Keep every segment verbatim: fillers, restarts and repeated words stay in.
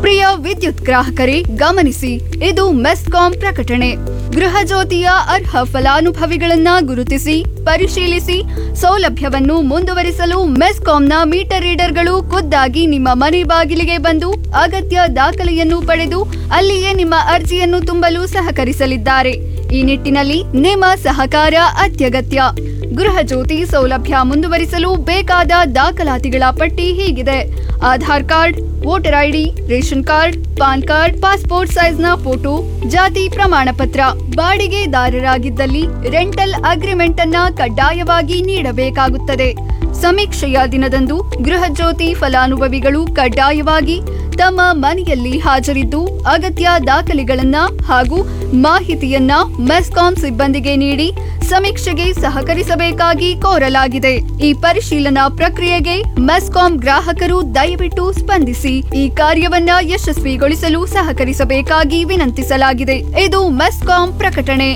ಪ್ರಿಯ ವಿದ್ಯುತ್ ಗ್ರಾಹಕರೇ ಗಮನಿಸಿ, ಇದು ಮೆಸ್ಕಾಂ ಪ್ರಕಟಣೆ. ಗೃಹ ಜ್ಯೋತಿಯ ಅರ್ಹ ಫಲಾನುಭವಿಗಳನ್ನ ಗುರುತಿಸಿ ಪರಿಶೀಲಿಸಿ ಸೌಲಭ್ಯವನ್ನು ಮುಂದುವರಿಸಲು ಮೆಸ್ಕಾಂನ ಮೀಟರ್ ರೀಡರ್ಗಳು ಖುದ್ದಾಗಿ ನಿಮ್ಮ ಮನೆ ಬಾಗಿಲಿಗೆ ಬಂದು ಅಗತ್ಯ ದಾಖಲೆಯನ್ನು ಪಡೆದು ಅಲ್ಲಿಯೇ ನಿಮ್ಮ ಅರ್ಜಿಯನ್ನು ತುಂಬಲು ಸಹಕರಿಸಲಿದ್ದಾರೆ. ಈ ನಿಟ್ಟಿನಲ್ಲಿ ನಿಮ್ಮ ಸಹಕಾರ ಅತ್ಯಗತ್ಯ. ಗೃಹ ಜ್ಯೋತಿ ಸೌಲಭ್ಯ ಮುಂದುವರಿಸಲು ಬೇಕಾದ ದಾಖಲಾತಿಗಳ ಪಟ್ಟಿ ಹೀಗಿದೆ: Aadhaar card, voter ID, ration card, PAN card, passport ಸೈಜ್ನ photo, ಜಾತಿ ಪ್ರಮಾಣ ಪತ್ರ. ಬಾಡಿಗೆದಾರರಾಗಿದ್ದಲ್ಲಿ ರೆಂಟಲ್ ಅಗ್ರಿಮೆಂಟ್ ಅನ್ನ ಕಡ್ಡಾಯವಾಗಿ ನೀಡಬೇಕಾಗುತ್ತದೆ. ಸಮೀಕ್ಷೆಯ ದಿನದಂದು ಗೃಹ ಜ್ಯೋತಿ ಫಲಾನುಭವಿಗಳು ಕಡ್ಡಾಯವಾಗಿ ತಮ್ಮ ಮನೆಯಲ್ಲಿ ಹಾಜರಿದ್ದು ಅಗತ್ಯ ದಾಖಲೆಗಳನ್ನ ಹಾಗೂ ಮಾಹಿತಿಯನ್ನ ಮೆಸ್ಕಾಂ ಸಿಬ್ಬಂದಿಗೆ ನೀಡಿ ಸಮೀಕ್ಷೆಗೆ ಸಹಕರಿಸಬೇಕಾಗಿ ಕೋರಲಾಗಿದೆ. ಈ ಪರಿಶೀಲನಾ ಪ್ರಕ್ರಿಯೆಗೆ ಮೆಸ್ಕಾಂ ಗ್ರಾಹಕರು ದಯವಿಟ್ಟು ಸ್ಪಂದಿಸಿ ಈ ಕಾರ್ಯವನ್ನ ಯಶಸ್ವಿಗೊಳಿಸಲು ಸಹಕರಿಸಬೇಕಾಗಿ ವಿನಂತಿಸಲಾಗಿದೆ. ಇದು ಮೆಸ್ಕಾಂ ಪ್ರಕಟಣೆ.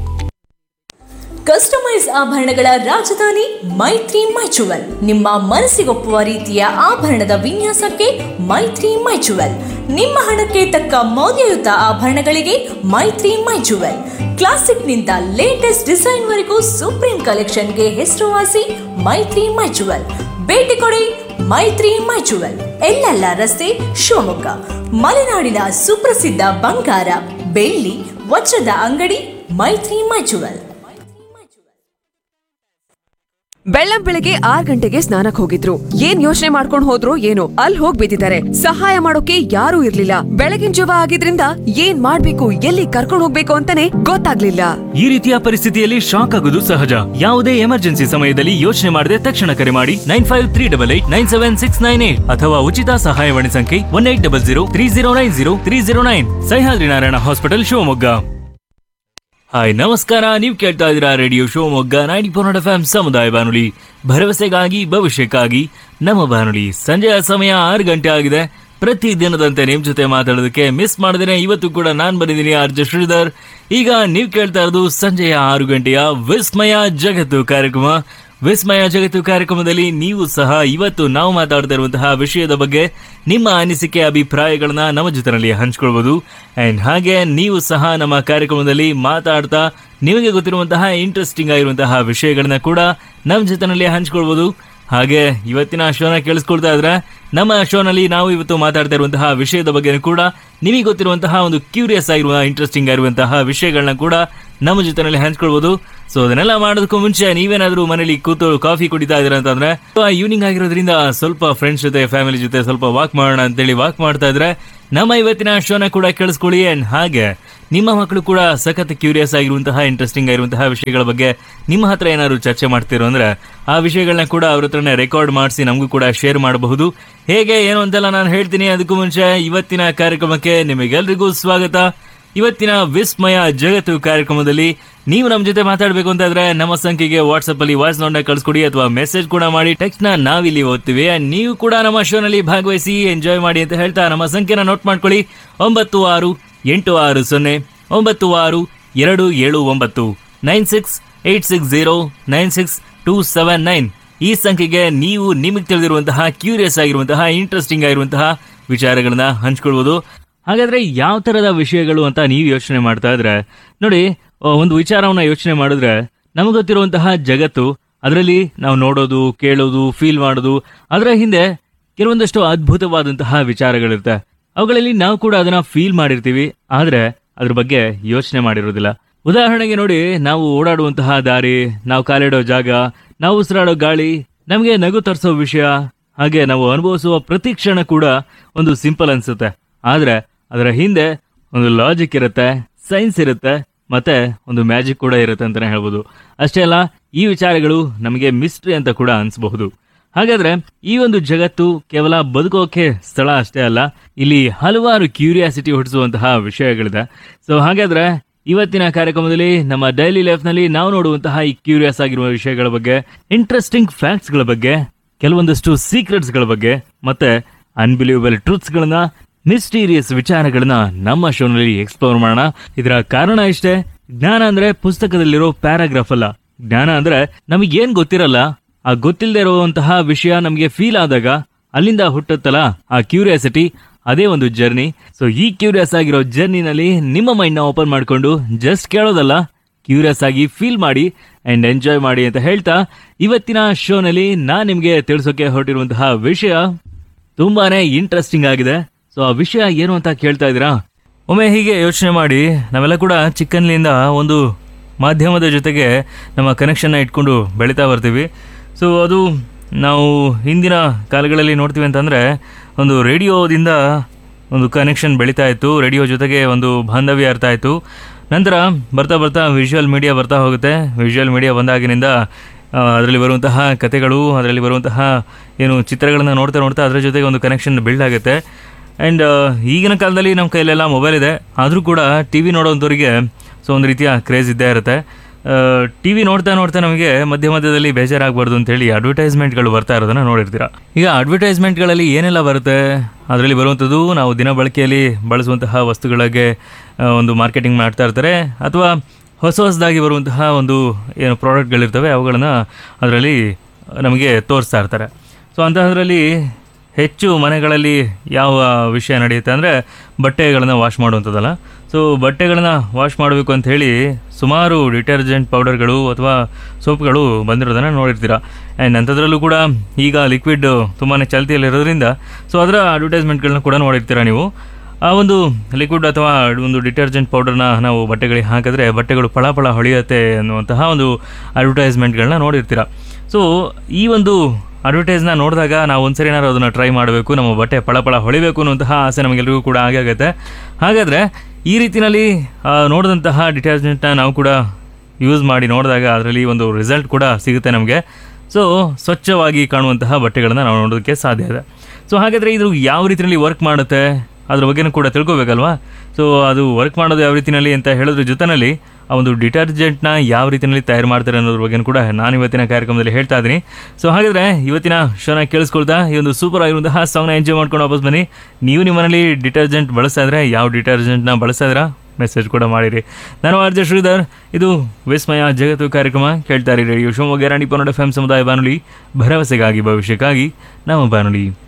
ಕಸ್ಟಮೈಸ್ ಆಭರಣಗಳ ರಾಜಧಾನಿ ಮೈತ್ರಿ ಮೈಚುವಲ್. ನಿಮ್ಮ ಮನಸ್ಸಿಗೊಪ್ಪುವ ರೀತಿಯ ಆಭರಣದ ವಿನ್ಯಾಸಕ್ಕೆ ಮೈತ್ರಿ ಮೈಚುವಲ್. ನಿಮ್ಮ ಹಣಕ್ಕೆ ತಕ್ಕ ಮೌಲ್ಯಯುತ ಆಭರಣಗಳಿಗೆ ಮೈತ್ರಿ ಮೈಚುವಲ್. ಕ್ಲಾಸಿಕ್ನಿಂದ ಲೇಟೆಸ್ಟ್ ಡಿಸೈನ್ ವರೆಗೂ ಸುಪ್ರೀಂ ಕಲೆಕ್ಷನ್ಗೆ ಹೆಸರುವಾಸಿ ಮೈತ್ರಿ ಮೈಚುವಲ್. ಭೇಟಿ ಕೊಡಿ ಮೈತ್ರಿ ಮೈಚುವಲ್, ಎಲ್ಲೆಲ್ಲ ರಸ್ತೆ, ಶಿವಮೊಗ್ಗ. ಮಲೆನಾಡಿನ ಸುಪ್ರಸಿದ್ಧ ಬಂಗಾರ, ಬೆಳ್ಳಿ, ವಜ್ರದ ಅಂಗಡಿ ಮೈತ್ರಿ ಮೈಚುವಲ್. ಬೆಳ್ಳಂ ಬೆಳಗ್ಗೆ ಆರ್ ಗಂಟೆಗೆ ಸ್ನಾನಕ್ ಹೋಗಿದ್ರು. ಏನ್ ಯೋಚನೆ ಮಾಡ್ಕೊಂಡ್ ಹೋದ್ರು ಏನೋ, ಅಲ್ಲಿ ಹೋಗ್ ಬಿದ್ದಿದ್ದಾರೆ. ಸಹಾಯ ಮಾಡೋಕೆ ಯಾರೂ ಇರ್ಲಿಲ್ಲ. ಬೆಳಗಿನ ಜವ ಆಗಿದ್ರಿಂದ ಏನ್ ಮಾಡ್ಬೇಕು, ಎಲ್ಲಿ ಕರ್ಕೊಂಡ್ ಹೋಗ್ಬೇಕು ಅಂತಾನೆ ಗೊತ್ತಾಗ್ಲಿಲ್ಲ. ಈ ರೀತಿಯ ಪರಿಸ್ಥಿತಿಯಲ್ಲಿ ಶಾಕ್ ಆಗೋದು ಸಹಜ. ಯಾವುದೇ ಎಮರ್ಜೆನ್ಸಿ ಸಮಯದಲ್ಲಿ ಯೋಚನೆ ಮಾಡದೆ ತಕ್ಷಣ ಕರೆ ಮಾಡಿ nine five three double eight nine seven six nine eight ಅಥವಾ ಉಚಿತ ಸಹಾಯವಾಣಿ ಸಂಖ್ಯೆ one eight double zero three zero nine zero three zero nine. Sahyadri Narayana hospital, Shivamogga. Hi ನಮಸ್ಕಾರ, ನೀವು ಕೇಳ್ತಾ ಇದ್ದೀರಾ radio Shivamogga ninety four not F M ಸಮುದಾಯ ಬಾನುಲಿ, ಭರವಸೆಗಾಗಿ ಭವಿಷ್ಯಕ್ಕಾಗಿ ನಮ್ಮ ಬಾನುಲಿ. ಸಂಜೆಯ ಸಮಯ ಆರು ಗಂಟೆ ಆಗಿದೆ. ಪ್ರತಿ ದಿನದಂತೆ ನಿಮ್ ಜೊತೆ ಮಾತಾಡೋದಕ್ಕೆ ಮಿಸ್ ಮಾಡಿದ್ರೆ ಇವತ್ತು ಕೂಡ ನಾನ್ ಬಂದಿದ್ದೀನಿ ಆರ್ ಜೆ ಶ್ರೀಧರ್. ಈಗ ನೀವು ಕೇಳ್ತಾ ಇರೋದು ಸಂಜೆಯ ಆರು ಗಂಟೆಯ ವಿಸ್ಮಯ ಜಗತ್ತು ಕಾರ್ಯಕ್ರಮ. ವಿಸ್ಮಯ ಜಗತ್ತು ಕಾರ್ಯಕ್ರಮದಲ್ಲಿ ನೀವು ಸಹ ಇವತ್ತು ನಾವು ಮಾತಾಡ್ತಾ ಇರುವಂತಹ ವಿಷಯದ ಬಗ್ಗೆ ನಿಮ್ಮ ಅನಿಸಿಕೆ ಅಭಿಪ್ರಾಯಗಳನ್ನ ನಮ್ಮ ಜೊತೆನಲ್ಲಿ ಹಂಚ್ಕೊಳ್ಬಹುದು. ಅಂಡ್ ಹಾಗೆ ನೀವು ಸಹ ನಮ್ಮ ಕಾರ್ಯಕ್ರಮದಲ್ಲಿ ಮಾತಾಡ್ತಾ ನಿಮಗೆ ಗೊತ್ತಿರುವಂತಹ ಇಂಟ್ರೆಸ್ಟಿಂಗ್ ಆಗಿರುವಂತಹ ವಿಷಯಗಳನ್ನ ಕೂಡ ನಮ್ಮ ಜೊತೆನಲ್ಲಿ ಹಂಚ್ಕೊಳ್ಬಹುದು. ಹಾಗೆ ಇವತ್ತಿನ ಶೋನ ಕೇಳಿಸ್ಕೊಳ್ತಾ ಇದ್ರೆ ನಮ್ಮ ಶೋನಲ್ಲಿ ನಾವು ಇವತ್ತು ಮಾತಾಡ್ತಾ ಇರುವಂತಹ ವಿಷಯದ ಬಗ್ಗೆ ಕೂಡ ನಿಮಗೆ ಗೊತ್ತಿರುವಂತಹ ಒಂದು ಕ್ಯೂರಿಯಸ್ ಆಗಿರುವ ಇಂಟ್ರೆಸ್ಟಿಂಗ್ ಆಗಿರುವಂತಹ ವಿಷಯಗಳನ್ನ ಕೂಡ ನಮ್ಮ ಜೊತೆನಲ್ಲಿ ಹಂಚ್ಕೊಳ್ಬಹುದು. ಸೊ ಅದನ್ನೆಲ್ಲ ಮಾಡೋದಕ್ಕೂ ಮುಂಚೆ ನೀವೇನಾದ್ರೂ ಮನೇಲಿ ಕೂತು ಕಾಫಿ ಕುಡಿತಾ ಇದ್ದೀರಾ ಅಂತಂದ್ರೆ, ಈವ್ನಿಂಗ್ ಆಗಿರೋದ್ರಿಂದ ಸ್ವಲ್ಪ ಫ್ರೆಂಡ್ಸ್ ಜೊತೆ ಫ್ಯಾಮಿಲಿ ಜೊತೆ ಸ್ವಲ್ಪ ವಾಕ್ ಮಾಡೋಣ ಅಂತೇಳಿ ವಾಕ್ ಮಾಡ್ತಾ ಇದ್ರೆ ನಮ್ಮ ಇವತ್ತಿನ ಶೋನ ಕೂಡ ಕೇಳಿಸ್ಕೊಳ್ಳಿ. ಅಂಡ್ ಹಾಗೆ ನಿಮ್ಮ ಮಕ್ಕಳು ಕೂಡ ಸಖತ್ ಕ್ಯೂರಿಯಸ್ ಆಗಿರುವಂತಹ ಇಂಟ್ರೆಸ್ಟಿಂಗ್ ಆಗಿರುವಂತಹ ವಿಷಯಗಳ ಬಗ್ಗೆ ನಿಮ್ಮ ಹತ್ರ ಏನಾದ್ರು ಚರ್ಚೆ ಮಾಡ್ತಿರೋ ಅಂದ್ರೆ ಆ ವಿಷಯಗಳನ್ನ ಕೂಡ ಅವ್ರ ಹತ್ರನೇ ರೆಕಾರ್ಡ್ ಮಾಡಿಸಿ ನಮಗೂ ಕೂಡ ಶೇರ್ ಮಾಡಬಹುದು. ಹೇಗೆ ಏನು ಅಂತೆಲ್ಲ ನಾನು ಹೇಳ್ತೀನಿ. ಅದಕ್ಕೂ ಮುಂಚೆ ಇವತ್ತಿನ ಕಾರ್ಯಕ್ರಮಕ್ಕೆ ನಿಮಗೆಲ್ರಿಗೂ ಸ್ವಾಗತ. ಇವತ್ತಿನ ವಿಸ್ಮಯ ಜಗತ್ತು ಕಾರ್ಯಕ್ರಮದಲ್ಲಿ ನೀವು ನಮ್ಮ ಜೊತೆ ಮಾತಾಡಬೇಕು ಅಂತಾದ್ರೆ ನಮ್ಮ ಸಂಖ್ಯೆಗೆ ವಾಟ್ಸ್ಆಪ್ ಅಲ್ಲಿ ವಾಯ್ಸ್ ನೋಟ್ನ ಕಳಿಸ್ಕೊಡಿ ಅಥವಾ ಮೆಸೇಜ್ ಕೂಡ ಮಾಡಿ. ಟೆಕ್ಸ್ಟ್ ನ ನಾವಿಲ್ಲಿ ಓದ್ತೀವಿ. ನೀವು ಕೂಡ ನಮ್ಮ ಶೋನಲ್ಲಿ ಭಾಗವಹಿಸಿ ಎಂಜಾಯ್ ಮಾಡಿ ಅಂತ ಹೇಳ್ತಾ ನಮ್ಮ ಸಂಖ್ಯೆನ ನೋಟ್ ಮಾಡ್ಕೊಳ್ಳಿ: ಒಂಬತ್ತು ಆರು ಎಂಟು ಆರು ಸೊನ್ನೆ ಒಂಬತ್ತು ಆರು ಎರಡು ಏಳು ಒಂಬತ್ತು nine six eight six zero nine six two seven nine. ಈ ಸಂಖ್ಯೆಗೆ ನೀವು ನಿಮಗೆ ತಿಳಿದಿರುವಂತಹ ಕ್ಯೂರಿಯಸ್ ಆಗಿರುವಂತಹ ಇಂಟ್ರೆಸ್ಟಿಂಗ್ ಆಗಿರುವಂತಹ ವಿಚಾರಗಳನ್ನ ಹಂಚ್ಕೊಳ್ಬಹುದು. ಹಾಗಾದ್ರೆ ಯಾವ ತರದ ವಿಷಯಗಳು ಅಂತ ನೀವು ಯೋಚನೆ ಮಾಡ್ತಾ ಇದ್ರೆ ನೋಡಿ, ಒಂದು ವಿಚಾರವನ್ನ ಯೋಚನೆ ಮಾಡಿದ್ರೆ ನಮಗೆ ಗೊತ್ತಿರುವಂತಹ ಜಗತ್ತು, ಅದರಲ್ಲಿ ನಾವು ನೋಡೋದು, ಕೇಳೋದು, ಫೀಲ್ ಮಾಡೋದು, ಅದರ ಹಿಂದೆ ಕೆಲವೊಂದಷ್ಟು ಅದ್ಭುತವಾದಂತಹ ವಿಚಾರಗಳಿರುತ್ತೆ. ಅವುಗಳಲ್ಲಿ ನಾವು ಕೂಡ ಅದನ್ನ ಫೀಲ್ ಮಾಡಿರ್ತೀವಿ, ಆದ್ರೆ ಅದ್ರ ಬಗ್ಗೆ ಯೋಚನೆ ಮಾಡಿರೋದಿಲ್ಲ. ಉದಾಹರಣೆಗೆ ನೋಡಿ, ನಾವು ಓಡಾಡುವಂತಹ ದಾರಿ, ನಾವು ಕಾಲಿಡೋ ಜಾಗ, ನಾವು ಉಸಿರಾಡೋ ಗಾಳಿ, ನಮಗೆ ನಗು ತರಿಸೋ ವಿಷಯ, ಹಾಗೆ ನಾವು ಅನುಭವಿಸುವ ಪ್ರತಿ ಕ್ಷಣ ಕೂಡ ಒಂದು ಸಿಂಪಲ್ ಅನ್ಸುತ್ತೆ. ಆದ್ರೆ ಅದರ ಹಿಂದೆ ಒಂದು ಲಾಜಿಕ್ ಇರುತ್ತೆ, ಸೈನ್ಸ್ ಇರುತ್ತೆ, ಮತ್ತೆ ಒಂದು ಮ್ಯಾಜಿಕ್ ಕೂಡ ಇರುತ್ತೆ ಅಂತಾನೆ ಹೇಳ್ಬೋದು. ಅಷ್ಟೇ ಅಲ್ಲ, ಈ ವಿಚಾರಗಳು ನಮಗೆ ಮಿಸ್ಟ್ರಿ ಅಂತ ಕೂಡ ಅನ್ಸಬಹುದು. ಹಾಗಾದ್ರೆ ಈ ಒಂದು ಜಗತ್ತು ಕೇವಲ ಬದುಕೋಕೆ ಸ್ಥಳ ಅಷ್ಟೇ ಅಲ್ಲ, ಇಲ್ಲಿ ಹಲವಾರು ಕ್ಯೂರಿಯಾಸಿಟಿ ಹುಟ್ಟಿಸುವಂತಹ ವಿಷಯಗಳಿದೆ. ಸೊ ಹಾಗಾದ್ರೆ ಇವತ್ತಿನ ಕಾರ್ಯಕ್ರಮದಲ್ಲಿ ನಮ್ಮ ಡೈಲಿ ಲೈಫ್ ನಲ್ಲಿ ನಾವು ನೋಡುವಂತಹ ಈ ಕ್ಯೂರಿಯಸ್ ಆಗಿರುವ ವಿಷಯಗಳ ಬಗ್ಗೆ, ಇಂಟ್ರೆಸ್ಟಿಂಗ್ ಫ್ಯಾಕ್ಟ್ಸ್ ಗಳ ಬಗ್ಗೆ, ಕೆಲವೊಂದಷ್ಟು ಸೀಕ್ರೆಟ್ಸ್ ಗಳ ಬಗ್ಗೆ, ಮತ್ತೆ ಅನ್ಬಿಲೀವಬಲ್ ಟ್ರೂತ್ಸ್ ಗಳನ್ನ, ಮಿಸ್ಟೀರಿಯಸ್ ವಿಚಾರಗಳನ್ನ ನಮ್ಮ ಶೋನಲ್ಲಿ ಎಕ್ಸ್ಪ್ಲೋರ್ ಮಾಡೋಣ. ಇದರ ಕಾರಣ ಇಷ್ಟೇ: ಜ್ಞಾನ ಅಂದ್ರೆ ಪುಸ್ತಕದಲ್ಲಿರೋ ಪ್ಯಾರಾಗ್ರಾಫ್ ಅಲ್ಲ. ಜ್ಞಾನ ಅಂದ್ರೆ ನಮಗೆ ಏನ್ ಗೊತ್ತಿರಲ್ಲ, ಆ ಗೊತ್ತಿಲ್ಲದೆ ಇರುವಂತಹ ವಿಷಯ ನಮಗೆ ಫೀಲ್ ಆದಾಗ ಅಲ್ಲಿಂದ ಹುಟ್ಟುತ್ತಲ್ಲ ಆ ಕ್ಯೂರಿಯಾಸಿಟಿ, ಅದೇ ಒಂದು ಜರ್ನಿ. ಸೊ ಈ ಕ್ಯೂರಿಯಸ್ ಆಗಿರೋ ಜರ್ನಿನಲ್ಲಿ ನಿಮ್ಮ ಮೈಂಡ್ನ ಓಪನ್ ಮಾಡಿಕೊಂಡು ಜಸ್ಟ್ ಕೇಳೋದಲ್ಲ, ಕ್ಯೂರಿಯಸ್ ಆಗಿ ಫೀಲ್ ಮಾಡಿ ಆ್ಯಂಡ್ ಎಂಜಾಯ್ ಮಾಡಿ ಅಂತ ಹೇಳ್ತಾ ಇವತ್ತಿನ ಶೋನಲ್ಲಿ ನಾನು ನಿಮಗೆ ತಿಳಿಸೋಕೆ ಹೊರಟಿರುವಂತಹ ವಿಷಯ ತುಂಬಾನೇ ಇಂಟ್ರೆಸ್ಟಿಂಗ್ ಆಗಿದೆ. ಸೊ ಆ ವಿಷಯ ಏನು ಅಂತ ಕೇಳ್ತಾ ಇದ್ದೀರಾ? ಒಮ್ಮೆ ಹೀಗೆ ಯೋಚನೆ ಮಾಡಿ, ನಾವೆಲ್ಲ ಕೂಡ ಚಿಕ್ಕನ್ಲಿಂದ ಒಂದು ಮಾಧ್ಯಮದ ಜೊತೆಗೆ ನಮ್ಮ ಕನೆಕ್ಷನ್ನ ಇಟ್ಕೊಂಡು ಬೆಳೀತಾ ಬರ್ತೀವಿ. ಸೊ ಅದು ನಾವು ಹಿಂದಿನ ಕಾಲಗಳಲ್ಲಿ ನೋಡ್ತೀವಿ ಅಂತಂದರೆ ಒಂದು ರೇಡಿಯೋದಿಂದ ಒಂದು ಕನೆಕ್ಷನ್ ಬೆಳೀತಾ ಇತ್ತು, ರೇಡಿಯೋ ಜೊತೆಗೆ ಒಂದು ಬಾಂಧವ್ಯ ಇರ್ತಾ ಇತ್ತು. ನಂತರ ಬರ್ತಾ ಬರ್ತಾ ವಿಜುವಲ್ ಮೀಡಿಯಾ ಬರ್ತಾ ಹೋಗುತ್ತೆ. ವಿಜುವಲ್ ಮೀಡಿಯಾ ಬಂದಾಗಿನಿಂದ ಅದರಲ್ಲಿ ಬರುವಂತಹ ಕಥೆಗಳು, ಅದರಲ್ಲಿ ಬರುವಂತಹ ಏನು ಚಿತ್ರಗಳನ್ನು ನೋಡ್ತಾ ನೋಡ್ತಾ ಅದರ ಜೊತೆಗೆ ಒಂದು ಕನೆಕ್ಷನ್ ಬಿಲ್ಡ್ ಆಗುತ್ತೆ. ಆ್ಯಂಡ್ ಈಗಿನ ಕಾಲದಲ್ಲಿ ನಮ್ಮ ಕೈಲೆಲ್ಲ ಮೊಬೈಲ್ ಇದೆ, ಆದರೂ ಕೂಡ ಟಿ ವಿ ನೋಡೋಂಥವ್ರಿಗೆ ಸೊ ಒಂದು ರೀತಿಯ ಕ್ರೇಜ್ ಇದ್ದೇ ಇರುತ್ತೆ. ಟಿ ವಿ ನೋಡ್ತಾ ನೋಡ್ತಾ ನಮಗೆ ಮಧ್ಯ ಮಧ್ಯದಲ್ಲಿ ಬೇಜಾರಾಗಬಾರ್ದು ಅಂತೇಳಿ ಅಡ್ವರ್ಟೈಸ್ಮೆಂಟ್ಗಳು ಬರ್ತಾ ಇರೋದನ್ನು ನೋಡಿರ್ತೀರ. ಈಗ ಅಡ್ವರ್ಟೈಸ್ಮೆಂಟ್ಗಳಲ್ಲಿ ಏನೆಲ್ಲ ಬರುತ್ತೆ, ಅದರಲ್ಲಿ ಬರುವಂಥದ್ದು ನಾವು ದಿನ ಬಳಕೆಯಲ್ಲಿ ಬಳಸುವಂತಹ ವಸ್ತುಗಳಿಗೆ ಒಂದು ಮಾರ್ಕೆಟಿಂಗ್ ಮಾಡ್ತಾ ಇರ್ತಾರೆ, ಅಥವಾ ಹೊಸ ಹೊಸದಾಗಿ ಬರುವಂತಹ ಒಂದು ಏನು ಪ್ರಾಡಕ್ಟ್ಗಳಿರ್ತವೆ ಅವುಗಳನ್ನು ಅದರಲ್ಲಿ ನಮಗೆ ತೋರಿಸ್ತಾ ಇರ್ತಾರೆ. ಸೊ ಅಂತಹದ್ರಲ್ಲಿ ಹೆಚ್ಚು ಮನೆಗಳಲ್ಲಿ ಯಾವ ವಿಷಯ ನಡೆಯುತ್ತೆ ಅಂದರೆ ಬಟ್ಟೆಗಳನ್ನು ವಾಶ್ ಮಾಡುವಂಥದ್ದಲ್ಲ. ಸೊ ಬಟ್ಟೆಗಳನ್ನು ವಾಶ್ ಮಾಡಬೇಕು ಅಂತ ಹೇಳಿ ಸುಮಾರು ಡಿಟರ್ಜೆಂಟ್ ಪೌಡರ್ಗಳು ಅಥವಾ ಸೋಪ್ಗಳು ಬಂದಿರೋದನ್ನು ನೋಡಿರ್ತೀರ. ಆ್ಯಂಡ್ ಅಂಥದ್ರಲ್ಲೂ ಕೂಡ ಈಗ ಲಿಕ್ವಿಡ್ ತುಂಬಾ ಚಾಲ್ತಿಯಲ್ಲಿರೋದ್ರಿಂದ ಸೊ ಅದರ ಅಡ್ವರ್ಟೈಸ್ಮೆಂಟ್ಗಳನ್ನ ಕೂಡ ನೋಡಿರ್ತೀರ ನೀವು. ಆ ಒಂದು ಲಿಕ್ವಿಡ್ ಅಥವಾ ಒಂದು ಡಿಟರ್ಜೆಂಟ್ ಪೌಡರ್ನ ನಾವು ಬಟ್ಟೆಗಳಿಗೆ ಹಾಕಿದ್ರೆ ಬಟ್ಟೆಗಳು ಫಳಫಳ ಹೊಳೆಯುತ್ತೆ ಅನ್ನುವಂತಹ ಒಂದು ಅಡ್ವರ್ಟೈಸ್ಮೆಂಟ್ಗಳನ್ನ ನೋಡಿರ್ತೀರ. ಸೊ ಈ ಒಂದು ಅಡ್ವರ್ಟೈಸ್ನ ನೋಡಿದಾಗ ನಾವು ಒಂದ್ಸರಿ ಏನಾದ್ರು ಅದನ್ನು ಟ್ರೈ ಮಾಡಬೇಕು, ನಮ್ಮ ಬಟ್ಟೆ ಫಳಫಳ ಹೊಳಿಬೇಕು ಅನ್ನುವಂತಹ ಆಸೆ ನಮಗೆಲ್ಲರಿಗೂ ಕೂಡ ಆಗುತ್ತೆ. ಹಾಗಾದರೆ ಈ ರೀತಿಯಲ್ಲಿ ನೋಡಿದಂತಹ ಡಿಟರ್ಜೆಂಟ್ನ ನಾವು ಕೂಡ ಯೂಸ್ ಮಾಡಿ ನೋಡಿದಾಗ ಅದರಲ್ಲಿ ಒಂದು ರಿಸಲ್ಟ್ ಕೂಡ ಸಿಗುತ್ತೆ ನಮಗೆ. ಸೊ ಸ್ವಚ್ಛವಾಗಿ ಕಾಣುವಂತಹ ಬಟ್ಟೆಗಳನ್ನು ನಾವು ನೋಡೋದಕ್ಕೆ ಸಾಧ್ಯ ಇದೆ. ಸೊ ಹಾಗಾದರೆ ಇದು ಯಾವ ರೀತಿಯಲ್ಲಿ ವರ್ಕ್ ಮಾಡುತ್ತೆ ಅದ್ರ ಬಗ್ಗೆನೂ ಕೂಡ ತಿಳ್ಕೊಬೇಕಲ್ವಾ. ಸೊ ಅದು ವರ್ಕ್ ಮಾಡೋದು ಯಾವ ರೀತಿಯಲ್ಲಿ ಅಂತ ಹೇಳೋದ್ರ ಜೊತೆಯಲ್ಲಿ ಆ ಒಂದು ಡಿಟರ್ಜೆಂಟ್ನ ಯಾವ ರೀತಿಯಲ್ಲಿ ತಯಾರು ಮಾಡ್ತಾರೆ ಅನ್ನೋದ್ರ ಬಗ್ಗೆ ಕೂಡ ನಾನು ಇವತ್ತಿನ ಕಾರ್ಯಕ್ರಮದಲ್ಲಿ ಹೇಳ್ತಾ ಇದ್ದೀನಿ. ಸೊ ಹಾಗಾದರೆ ಇವತ್ತಿನ ಶೋನ ಕೇಳಿಸ್ಕೊಳ್ತಾ ಈ ಒಂದು ಸೂಪರ್ ಆಗಿರುವಂತಹ ಸಾಂಗ್ನ ಎಂಜಾಯ್ ಮಾಡ್ಕೊಂಡು ವಾಪಸ್ ಬನ್ನಿ. ನೀವು ನಿಮ್ಮ ಮನೇಲಿ ಡಿಟರ್ಜೆಂಟ್ ಬಳಸ್ತಾ ಇದ್ರೆ ಯಾವ ಡಿಟರ್ಜೆಂಟ್ನ ಬಳಸ್ತಾ ಇದ್ದೀರಾ ಮೆಸೇಜ್ ಕೂಡ ಮಾಡಿರಿ. ನಾನು ಆರ್ ಜೆ ಶ್ರೀಧರ್, ಇದು ವಿಸ್ಮಯ ಜಗತ್ತು ಕಾರ್ಯಕ್ರಮ ಕೇಳ್ತಾ ಇರಿ ರೇಡಿಯೋ ಶಿವಮೊಗ್ಗ ರಾಣಿ ಪನ್ನಡ ಎಫ್ ಎಂ ಸಮುದಾಯ ಬಾನುಲಿ, ಭರವಸೆಗಾಗಿ ಭವಿಷ್ಯಕ್ಕಾಗಿ ನಮ್ಮ ಬಾನುಲಿ.